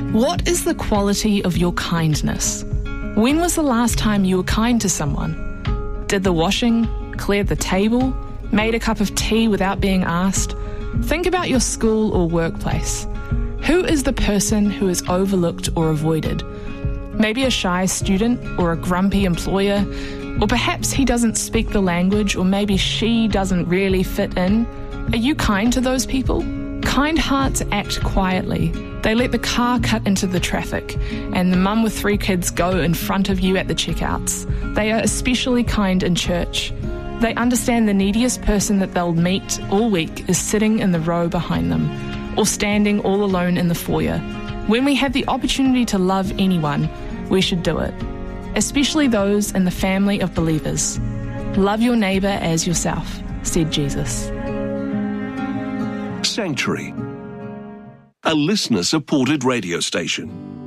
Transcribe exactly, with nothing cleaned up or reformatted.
What is the quality of your kindness? When was the last time you were kind to someone? Did the washing, cleared the table, made a cup of tea without being asked? Think about your school or workplace. Who is the person who is overlooked or avoided? Maybe a shy student or a grumpy employer, or perhaps he doesn't speak the language, or maybe she doesn't really fit in. Are you kind to those people? Kind hearts act quietly. They let the car cut into the traffic and the mum with three kids go in front of you at the checkouts. They are especially kind in church. They understand the neediest person that they'll meet all week is sitting in the row behind them or standing all alone in the foyer. When we have the opportunity to love anyone, we should do it, especially those in the family of believers. Love your neighbour as yourself, said Jesus. Sanctuary, a listener-supported radio station.